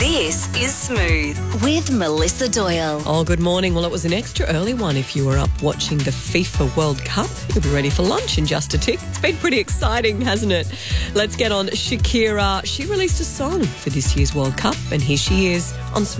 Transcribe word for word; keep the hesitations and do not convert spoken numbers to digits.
This is Smooth with Melissa Doyle. Oh, good morning. Well, it was an extra early one if you were up watching the FIFA World Cup. You'll be ready for lunch in just a tick. It's been pretty exciting, hasn't it? Let's get on Shakira. She released a song for this year's World Cup, and here she is on Smooth.